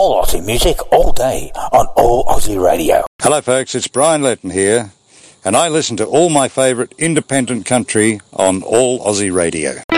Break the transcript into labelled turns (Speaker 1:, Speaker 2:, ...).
Speaker 1: All Aussie music, all day, on All Aussie Radio.
Speaker 2: Hello folks, it's Brian Letton here, and I listen to all my favourite independent country on All Aussie Radio.